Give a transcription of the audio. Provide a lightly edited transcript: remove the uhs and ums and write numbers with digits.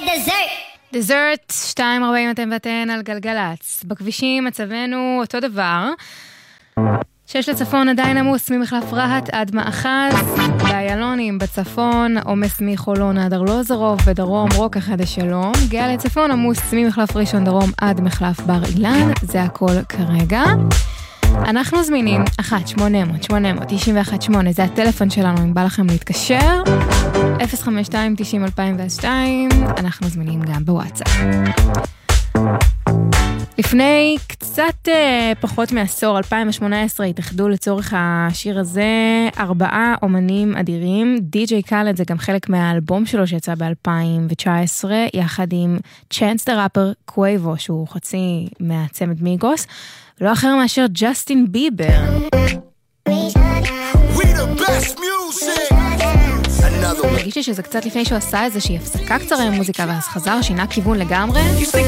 דזרט 2:40 אתם ואתן על גלגלץ. בכבישים מצבנו אותו דבר. 6 לצפון עדיין עמוס ממחלף רהט עד מאחז, באיילונים בצפון עומס מחולון עד ארלוזרוב, בדרום רוקח עד השלום, גאה לצפון עמוס ממחלף ראשון דרום עד מחלף בר אילן. זה הכל כרגע. אנחנו זמינים 1-800-891-8, זה הטלפון שלנו אם בא לכם להתקשר, 052-90-2002, אנחנו זמינים גם בוואטסאפ. לפני קצת פחות מעשור, 2018, התאחדו לצורך השיר הזה 4 אומנים אדירים. די.ג'יי קאלד זה גם חלק מהאלבום שלו שיצא ב-2019, יחד עם צ'אנס דה ראפר קווייבו, שהוא חצי מהצמד מיגוס, לא אחר מאשר ג'סטין ביבר. מרגיש לי שזה קצת לפני שהוא עשה איזושהי הפסקה קצרה עם מוזיקה, ואז חזר, שינה כיוון לגמרי.